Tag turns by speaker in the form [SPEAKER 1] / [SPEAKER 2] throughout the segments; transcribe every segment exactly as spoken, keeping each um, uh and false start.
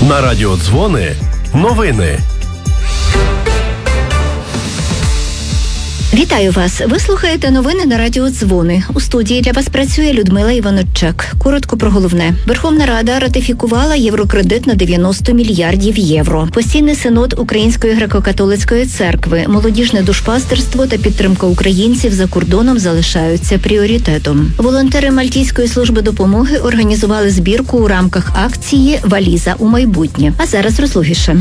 [SPEAKER 1] На радіо Дзвони новини.
[SPEAKER 2] Вітаю вас! Ви слухаєте новини на радіо Дзвони. У студії для вас працює Людмила Іваноччак. Коротко про головне. Верховна Рада ратифікувала єврокредит на дев'яносто мільярдів євро. Постійний синод Української греко-католицької церкви, молодіжне душпастерство та підтримка українців за кордоном залишаються пріоритетом. Волонтери Мальтійської служби допомоги організували збірку у рамках акції «Валіза у майбутнє». А зараз розлогіше.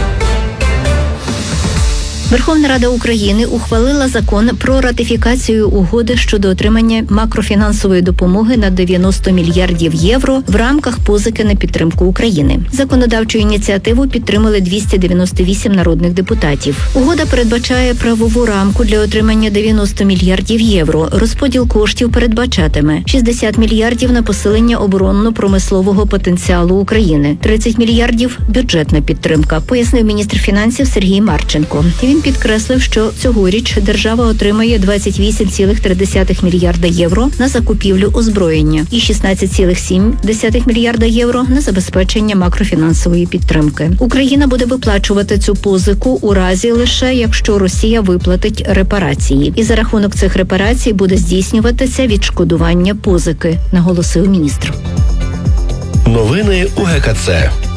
[SPEAKER 2] Верховна Рада України ухвалила закон про ратифікацію угоди щодо отримання макрофінансової допомоги на дев'яносто мільярдів євро в рамках позики на підтримку України. Законодавчу ініціативу підтримали двісті дев'яносто вісім народних депутатів. Угода передбачає правову рамку для отримання дев'яносто мільярдів євро. Розподіл коштів передбачатиме шістдесят мільярдів на посилення оборонно-промислового потенціалу України, тридцять мільярдів – бюджетна підтримка, пояснив міністр фінансів Сергій Марченко. Він підкреслив, що цьогоріч держава отримає двадцять вісім цілих три десятих мільярда євро на закупівлю озброєння і шістнадцять цілих сім десятих мільярда євро на забезпечення макрофінансової підтримки. Україна буде виплачувати цю позику у разі лише, якщо Росія виплатить репарації. І за рахунок цих репарацій буде здійснюватися відшкодування позики, наголосив міністр.
[SPEAKER 1] Новини у ГКЦ.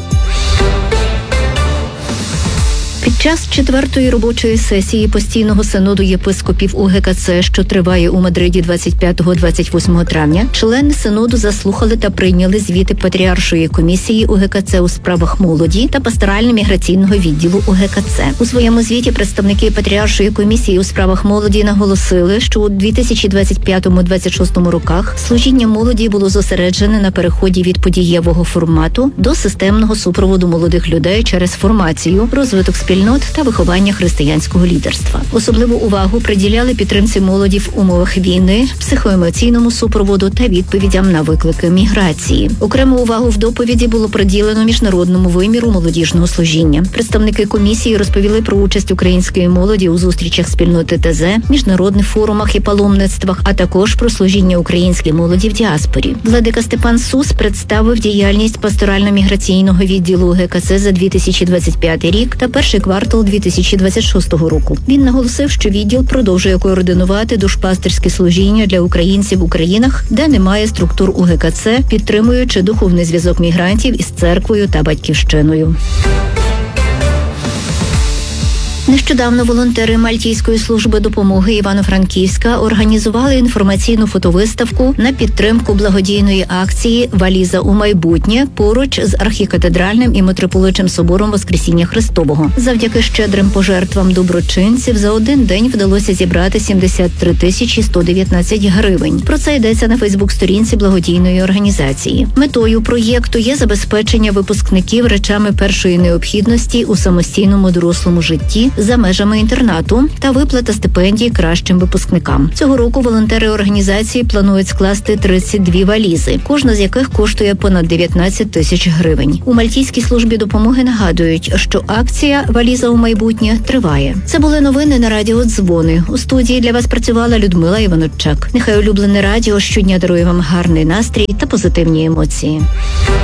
[SPEAKER 2] Під час четвертої робочої сесії постійного синоду єпископів УГКЦ, що триває у Мадриді двадцять п'ятого - двадцять восьмого травня, члени синоду заслухали та прийняли звіти Патріаршої комісії УГКЦ у справах молоді та пасторально-міграційного відділу УГКЦ. У своєму звіті представники Патріаршої комісії у справах молоді наголосили, що у дві тисячі двадцять п'ятому - двадцять шостому роках служіння молоді було зосереджене на переході від подієвого формату до системного супроводу молодих людей через формацію, розвиток спільнот та виховання християнського лідерства. Особливу увагу приділяли підтримці молоді в умовах війни, психоемоційному супроводу та відповідям на виклики міграції. Окрему увагу в доповіді було приділено міжнародному виміру молодіжного служіння. Представники комісії розповіли про участь української молоді у зустрічах спільноти ТЗ, міжнародних форумах і паломництвах, а також про служіння українській молоді в діаспорі. Владика Степан Сус представив діяльність пасторально-міграційного відділу ГКЦ за дві тисячі двадцять п'ятий рік та перший квартал дві тисячі двадцять шостого року. Він наголосив, що відділ продовжує координувати душпастерське служіння для українців в Українах, де немає структур УГКЦ, підтримуючи духовний зв'язок мігрантів із церквою та батьківщиною. Нещодавно волонтери Мальтійської служби допомоги Івано-Франківська організували інформаційну фотовиставку на підтримку благодійної акції «Валіза у майбутнє» поруч з архікатедральним і митрополичим собором Воскресіння Христового. Завдяки щедрим пожертвам доброчинців за один день вдалося зібрати сімдесят три тисячі сто дев'ятнадцять гривень. Про це йдеться на фейсбук-сторінці благодійної організації. Метою проєкту є забезпечення випускників речами першої необхідності у самостійному дорослому житті за межами інтернату та виплата стипендій кращим випускникам. Цього року волонтери організації планують скласти тридцять дві валізи, кожна з яких коштує понад дев'ятнадцять тисяч гривень. У Мальтійській службі допомоги нагадують, що акція «Валіза у майбутнє» триває. Це були новини на радіо Дзвони. У студії для вас працювала Людмила Іваноччак. Нехай улюблене радіо щодня дарує вам гарний настрій та позитивні емоції.